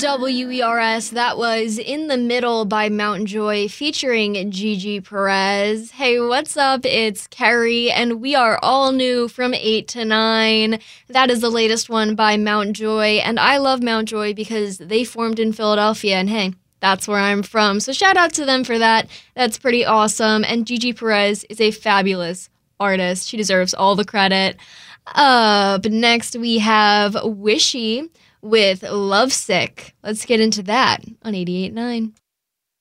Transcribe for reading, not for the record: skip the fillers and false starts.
WERS, that was In the Middle by Mountain Joy featuring Gigi Perez. Hey, what's up? It's Carrie, and we are all new from 8 to 9. That is the latest one by Mountain Joy, and I love Mountain Joy because they formed in Philadelphia, and hey, that's where I'm from. So shout out to them for that. That's pretty awesome, and Gigi Perez is a fabulous artist. She deserves all the credit. Up next, we have Wishy with Lovesick. Let's get into that on 88.9.